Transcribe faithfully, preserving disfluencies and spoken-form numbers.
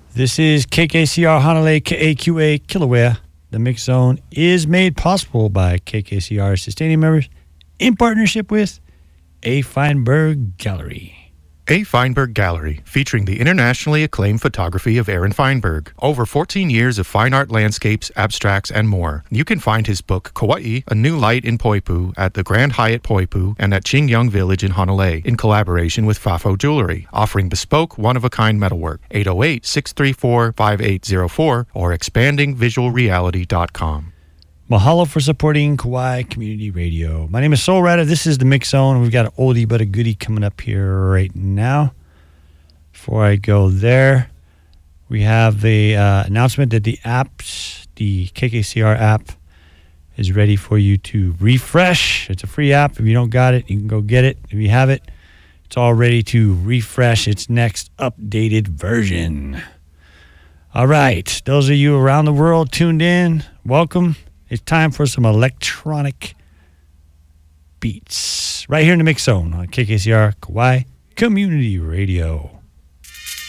This is K K C R Hanalei K A Q A Kilauea. The Mix Zone is made possible by K K C R sustaining members in partnership with A. Feinberg Gallery. A. Feinberg Gallery, featuring the internationally acclaimed photography of Aaron Feinberg. Over fourteen years of fine art landscapes, abstracts, and more. You can find his book, Kauai, A New Light in Poipu, at the Grand Hyatt Poipu and at Qingyang Village in Hanalei, in collaboration with Fafo Jewelry, offering bespoke, one-of-a-kind metalwork. eight oh eight, six three four, five eight zero four or expanding visual reality dot com. Mahalo for supporting Kauai Community Radio. My name is Soul Rider. This is the Mix Zone. We've got an oldie but a goodie coming up here right now. Before I go there, we have the uh, announcement that the apps, the K K C R app, is ready for you to refresh. It's a free app. If you don't got it, you can go get it. If you have it, it's all ready to refresh its next updated version. All right. Those of you around the world tuned in, welcome. It's time for some electronic beats right here in the Mix Zone on K K C R Kauai Community Radio.